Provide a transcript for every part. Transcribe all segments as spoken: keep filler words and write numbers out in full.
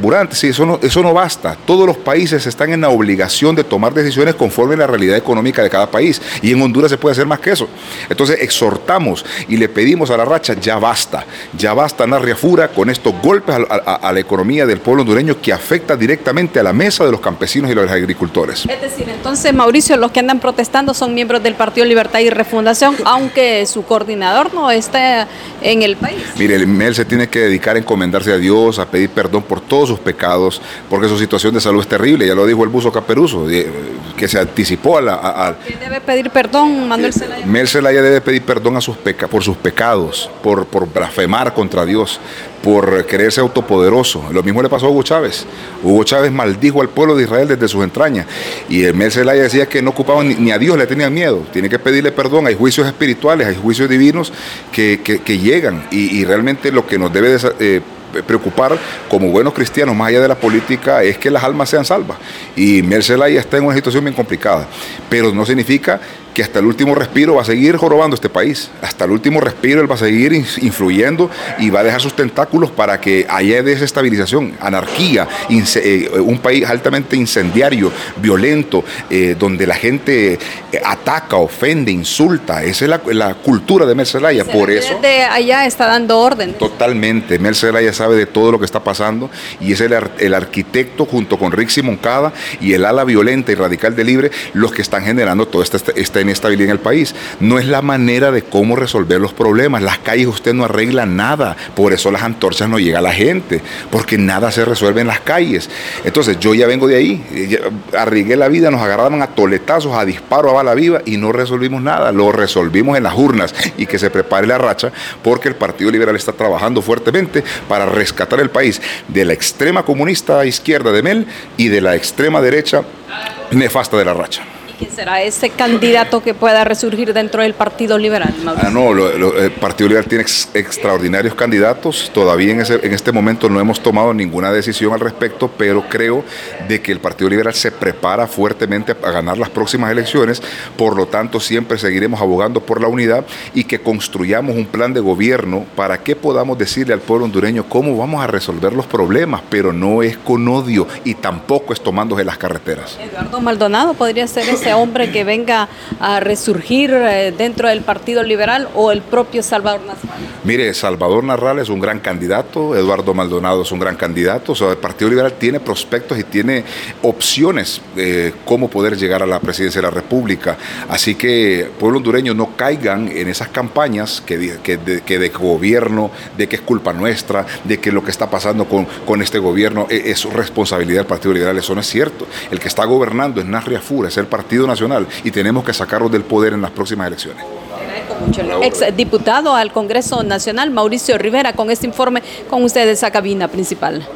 carburantes. Sí, eso no, eso no basta. Todos los países están en la obligación de tomar decisiones conforme a la realidad económica de cada país. Y en Honduras se puede hacer más que eso. Entonces exhortamos y le pedimos a la racha, ya basta. Ya basta andar riafura con estos golpes a, a, a la economía del pueblo hondureño que afecta directamente a la mesa de los campesinos y los agricultores. Es decir, entonces, Mauricio, los que andan protestando son miembros del Partido Libertad y Refundación, aunque su coordinador no esté en el país. Mire, el M E L se tiene que dedicar a encomendarse a Dios, a pedir perdón por todos sus pecados, porque su situación de salud es terrible. Ya lo dijo el buzo Caperuso, que se anticipó a la... A, a, ¿Quién debe pedir perdón, Manuel Zelaya? M E L Zelaya debe pedir perdón a sus peca, por sus pecados, por, por blasfemar contra Dios, por creerse autopoderoso. Lo mismo le pasó a Hugo Chávez. Hugo Chávez maldijo al pueblo de Israel desde sus entrañas. Y M E L Zelaya decía que no ocupaban ni, ni a Dios le tenían miedo. Tiene que pedirle perdón. Hay juicios espirituales, hay juicios divinos que, que, que llegan. Y, y realmente lo que nos debe de, eh, preocupar como buenos cristianos, más allá de la política, es que las almas sean salvas. Y M E L Zelaya está en una situación bien complicada. Pero no significa que hasta el último respiro va a seguir jorobando este país. Hasta el último respiro él va a seguir influyendo y va a dejar sus tentáculos para que haya desestabilización, anarquía, eh, un país altamente incendiario, violento, eh, donde la gente ataca, ofende, insulta. Esa es la, la cultura de M E L Zelaya. Por eso desde allá está dando orden. Totalmente. M E L Zelaya sabe de todo lo que está pasando y es el, el arquitecto junto con Rixi Moncada y el ala violenta y radical de Libre los que están generando toda esta, esta inestabilidad en el país. No es la manera de cómo resolver los problemas. Las calles usted no arregla nada, por eso las antorchas no llega a la gente, porque nada se resuelve en las calles. Entonces yo ya vengo de ahí, arriesgué la vida, nos agarraban a toletazos, a disparo, a bala viva y no resolvimos nada, lo resolvimos en las urnas y que se prepare la racha porque el Partido Liberal está trabajando fuertemente para rescatar el país de la extrema comunista izquierda de M E L y de la extrema derecha nefasta de la racha. ¿Quién será ese candidato que pueda resurgir dentro del Partido Liberal, Mauricio? Ah, no, lo, lo, el Partido Liberal tiene ex, extraordinarios candidatos. Todavía en, ese, en este momento no hemos tomado ninguna decisión al respecto, pero creo de que el Partido Liberal se prepara fuertemente a ganar las próximas elecciones. Por lo tanto, siempre seguiremos abogando por la unidad y que construyamos un plan de gobierno para que podamos decirle al pueblo hondureño cómo vamos a resolver los problemas, pero no es con odio y tampoco es tomándose las carreteras. Eduardo Maldonado podría ser ese hombre que venga a resurgir dentro del Partido Liberal, o el propio Salvador Narral. Mire, Salvador Narral es un gran candidato, Eduardo Maldonado es un gran candidato, o sea, el Partido Liberal tiene prospectos y tiene opciones de cómo poder llegar a la presidencia de la República, así que pueblo hondureño no caigan en esas campañas que, que, de, que de gobierno, de que es culpa nuestra, de que lo que está pasando con, con este gobierno es, es responsabilidad del Partido Liberal. Eso no es cierto. El que está gobernando es Nas Riafura, es el Partido Nacional y tenemos que sacarlos del poder en las próximas elecciones. Mucho. El ex diputado al Congreso Nacional, Mauricio Rivera, con este informe con ustedes a cabina principal.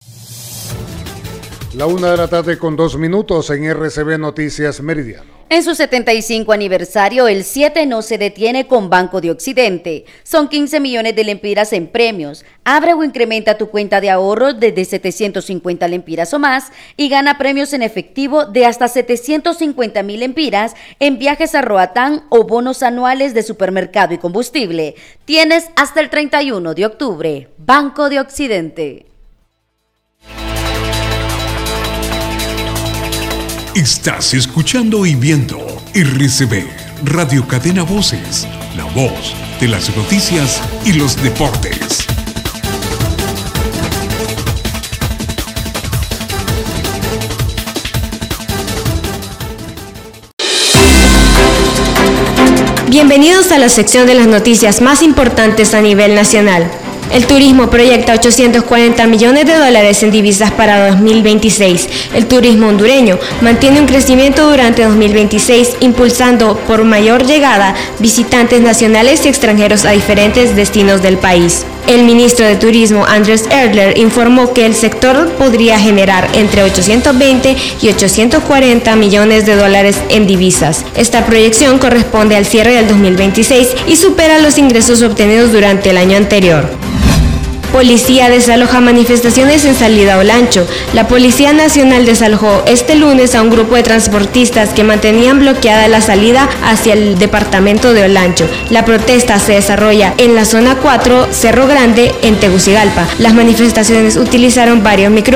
La una de la tarde con dos minutos en R C B Noticias Meridiano. En su setenta y cinco aniversario, el siete no se detiene con Banco de Occidente. Son quince millones de lempiras en premios. Abre o incrementa tu cuenta de ahorros desde setecientos cincuenta lempiras o más y gana premios en efectivo de hasta setecientos cincuenta mil lempiras en viajes a Roatán o bonos anuales de supermercado y combustible. Tienes hasta el treinta y uno de octubre. Banco de Occidente. Estás escuchando y viendo R C B, Radio Cadena Voces, la voz de las noticias y los deportes. Bienvenidos a la sección de las noticias más importantes a nivel nacional. El turismo proyecta ochocientos cuarenta millones de dólares en divisas para dos mil veintiséis. El turismo hondureño mantiene un crecimiento durante dos mil veintiséis, impulsando por mayor llegada visitantes nacionales y extranjeros a diferentes destinos del país. El ministro de Turismo, Andrés Erdler, informó que el sector podría generar entre ochocientos veinte y ochocientos cuarenta millones de dólares en divisas. Esta proyección corresponde al cierre del dos mil veintiséis y supera los ingresos obtenidos durante el año anterior. Policía desaloja manifestaciones en salida a Olancho. La Policía Nacional desalojó este lunes a un grupo de transportistas que mantenían bloqueada la salida hacia el departamento de Olancho. La protesta se desarrolla en la zona cuatro, Cerro Grande, en Tegucigalpa. Las manifestaciones utilizaron varios micro